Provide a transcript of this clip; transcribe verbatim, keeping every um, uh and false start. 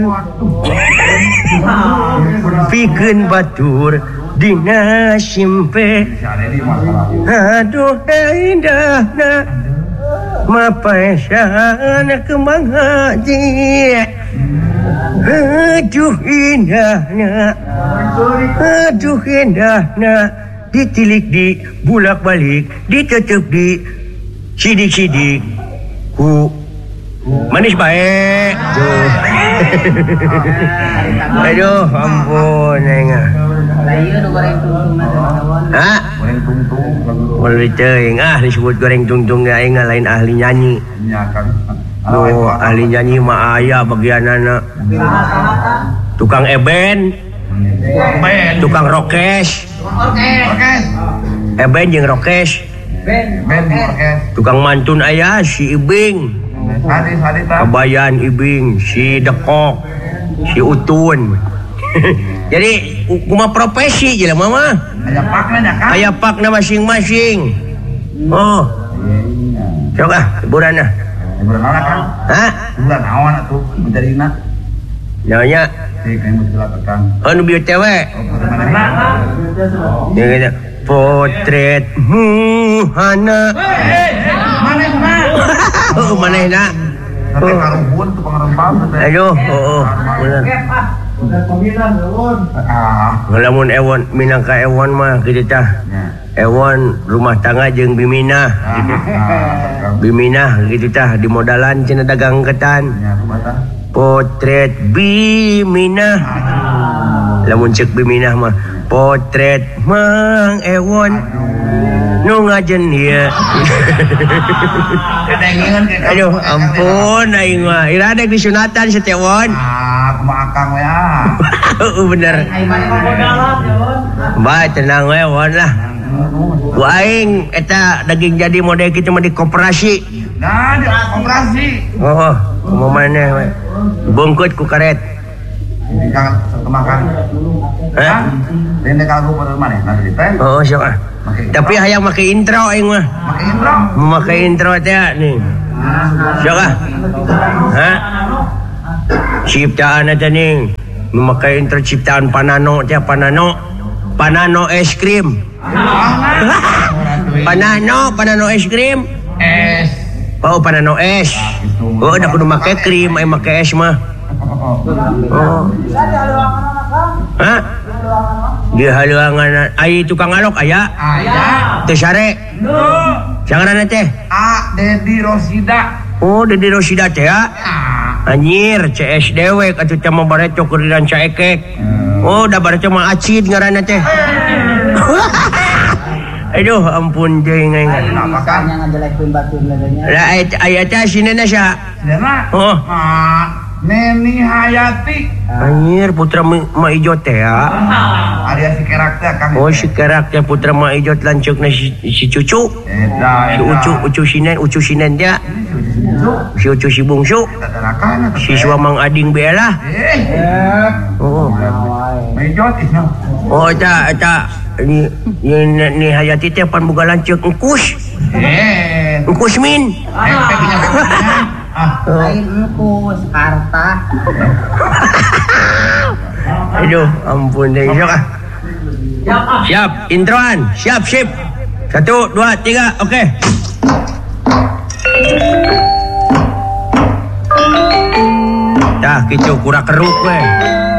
Pikeun batur dina simpe. Aduh indahna mapaesana kembang haji. Aduh indahna, aduh indahna, ditilik di bulak balik, ditutup di sidik-sidik ku manis baik. Tuh. Aduh ampun enggak. Hah? Goreng tungtung. Boleh teuing ah disebut goreng tungtung ya enggak lain ahli nyanyi. Oh, ahli nyanyi mah aya bagianana. Tukang eben. Tukang rokes. Rokes. Eben jeung rokes. Ben, ben rokes. Tukang mantun aya si Ibing. Kabayan Ibing, si Dekok, si Utun. Jadi kumaha profesi je lah mama. Aya pakna kan? Aya pakna masing-masing. Oh. Coba hiburan nah. Hiburan mana kan? Hah? Hiburan awan atuh menjadina. Nanya. Si kamu dilakukan. Anu bieu cewek. Ya gitu. Potretmu hana. Mana mana? Oh mana nak? Tapi karuhun tu pengarempam. Aduh, oh, benar. Ngalamun ewon minangka ewon mah kitu tah. Ewon rumah tangga jeung biminah. Biminah kitu tah di modalan cenah dagang ketan. Potret biminah. Lamun ceuk biminah mah potret Mang Ewon nu ngajen ieu. Aduh ampun aing mah ira dek disunatan setewon. Ah kumaha akang we ah. Heeh bener. Bae tenang we won lah. Ku aing eta daging jadi model kitu mah di koperasi. Nah di koperasi. Oh kumaha maneh we. Bungkut ku karet. Jangan kemakan. Hah? Dene kagum pada mana? Nanti teh. Oh, sok ah. Tapi hayang make intro aing mah. Make intro? Make intro teh nih. Sok ah. Hah? Ciptaan eta ning. Nu make intro ciptaan Panano teh Panano. Panano es krim. Panano, Panano es krim. Es. Oh, Panano es. Oh, udah kudu make krim, aing make es mah. Oh. Hah? Di haluangan ai tukang alok aya? Aya. Teu sare? Nu. Jangaranna teh? A Dedi Rosida. Oh, Dedi Rosida teh ya? Anjir, C S D W atuh teh mah bareco keur diranca ekek. Oh, da bareco mah acid ngaranna teh. Aduh, ampun jeung aing. Makanya ngajelekkeun batur ladanya. Lah aya teh sinena sia? Sinena? Oh. Neni Hayati. Anjir putra Ma Ijo teh ya. Ada si Kerak teh Kang. Oh si Kerak teh putra Ma Ijo lanceukna si, si Cucu. Eta si Ucu Ucu Sinen Ucu Sinen teh. Si Ucu si Bungsu. Si Sua Mang Ading Bela. Oh. Ma Ijo teh. Oh eta eta ni ni Hayati teh pan boga lanceuk engkus. Eh. Engkus min. Lain engkus harta. Aduh ampun deh sok ah. Siap introan. Siap sip. Satu dua tiga oke okay. Dah kicu kura keruk weh.